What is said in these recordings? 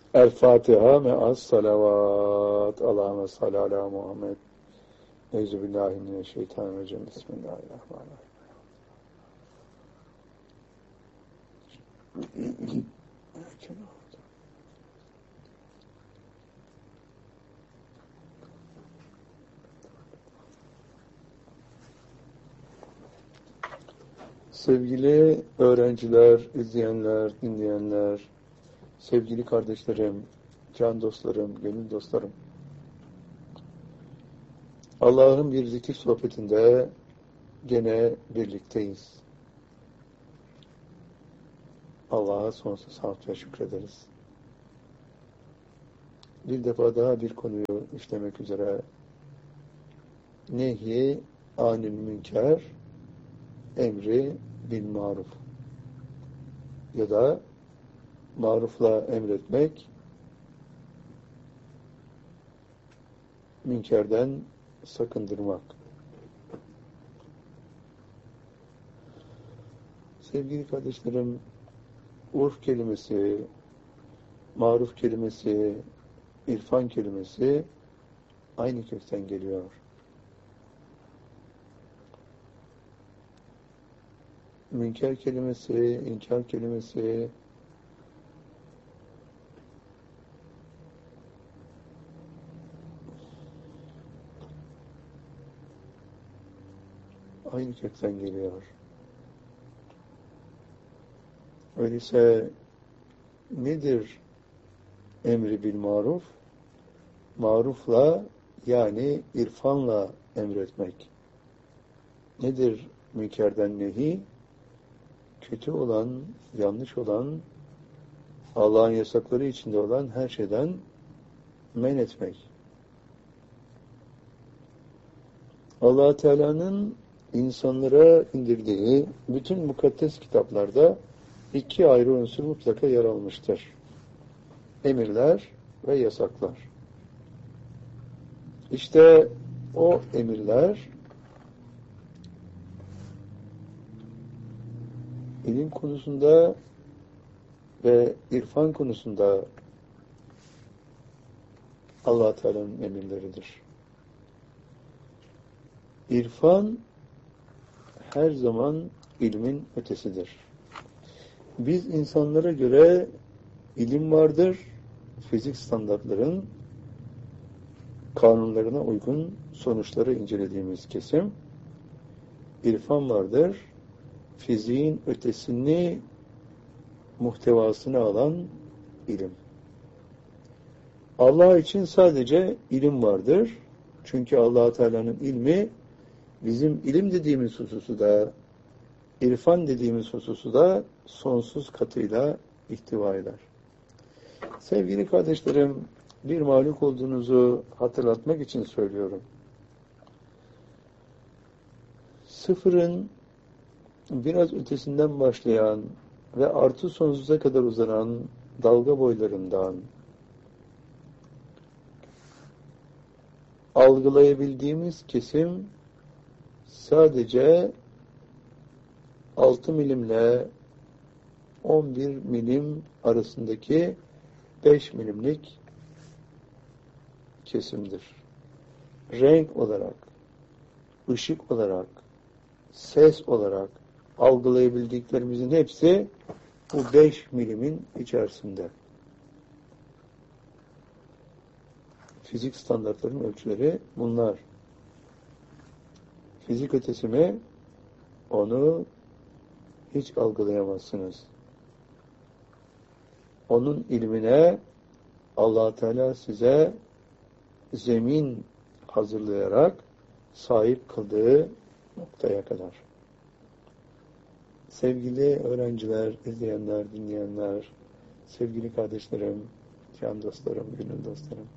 El Fatiha me'as salavat. Allahümme salli ala Muhammed. Euzubillahimineşşeytanirracim. Bismillahirrahmanirrahim. Sevgili öğrenciler, izleyenler, dinleyenler, sevgili kardeşlerim, can dostlarım, gönül dostlarım. Allah'ın bir zikir sohbetinde gene birlikteyiz. Allah'a sonsuz hamd ve şükrederiz. Bir defa daha bir konuyu işlemek üzere nehi anil münker, emri bil maruf ya da marufla emretmek, münkerden sakındırmak. Sevgili kardeşlerim, urf kelimesi, maruf kelimesi, irfan kelimesi aynı kökten geliyor. Münker kelimesi, inkar kelimesi aynı kökten geliyor. Öyleyse nedir emri bil maruf? Marufla yani irfanla emretmek. Nedir münkerden nehi? Kötü olan, yanlış olan, Allah'ın yasakları içinde olan her şeyden men etmek. Allah Teala'nın insanlara indirdiği bütün mukaddes kitaplarda iki ayrı unsur mutlaka yer almıştır. Emirler ve yasaklar. İşte o emirler ilim konusunda ve irfan konusunda Allah Teala'nın emirleridir. İrfan her zaman ilmin ötesidir. Biz insanlara göre ilim vardır, fizik standartların kanunlarına uygun sonuçları incelediğimiz kesim. İrfan vardır, fiziğin ötesini muhtevasını alan ilim. Allah için sadece ilim vardır. Çünkü Allah Teala'nın ilmi bizim ilim dediğimiz hususu da, irfan dediğimiz hususu da sonsuz katıyla ihtiva eder. Sevgili kardeşlerim, bir mahluk olduğunuzu hatırlatmak için söylüyorum. Sıfırın biraz ötesinden başlayan ve artı sonsuza kadar uzanan dalga boylarından algılayabildiğimiz kesim sadece 6 milimle 11 milim arasındaki 5 milimlik kesimdir. Renk olarak, ışık olarak, ses olarak algılayabildiklerimizin hepsi bu 5 milimin içerisinde. Fizik standartlarının ölçüleri bunlar. Fizik ötesi mi? Onu hiç algılayamazsınız. Onun ilmine Allah Teala size zemin hazırlayarak sahip kıldığı noktaya kadar. Sevgili öğrenciler, izleyenler, dinleyenler, sevgili kardeşlerim, can dostlarım, gönül dostlarım.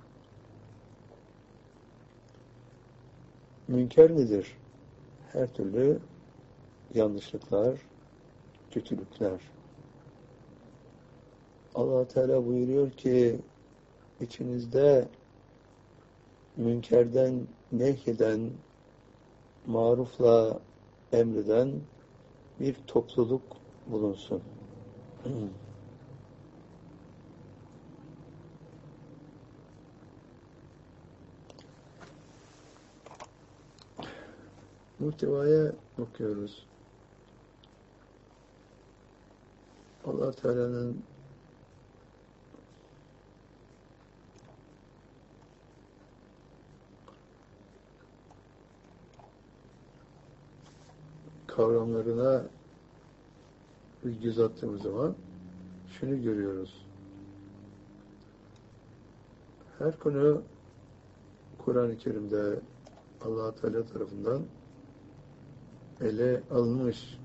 Münker nedir? Her türlü yanlışlıklar, kötülükler. Allah Teala buyuruyor ki içinizde münkerden nehyeden, marufla emreden bir topluluk bulunsun. muhtevaya bakıyoruz. Allah Teala'nın kavramlarına bir göz attığımız zaman şunu görüyoruz. Her konu Kur'an-ı Kerim'de Allah Teala tarafından ele alınmış.